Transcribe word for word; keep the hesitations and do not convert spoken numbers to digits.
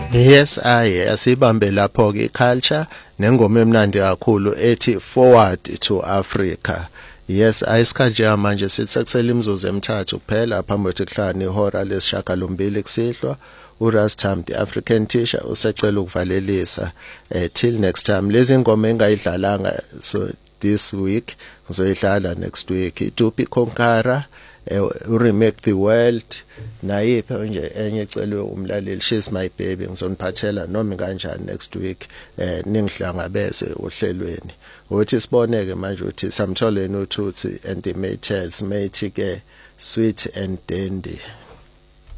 Yes, aye asibambe lapho ke culture nengoma emnandi kakhulu ethi Forward to Africa. Yes, ayisikhathi manje sithi sekusela imizuzu emithathu kuphela phambi kokuthi kuhlane ihora lesishagalombili kusihlwa. uRastam the African teacher usecela ukuvalelisa eh, till next time. Lezi ngoma engayidlalanga so this week ngizoyidlala next week. Itupi Konkara uh, remake the world nayiphi nje enye ecelwe umlaleli She's My Baby ngizoniphathela noma kanjani next week eh ningihlangabeze ohlelweni uthi siboneke manje uthi samtholeni uthuthi and the Maytals Mayti ke sweet and dandy.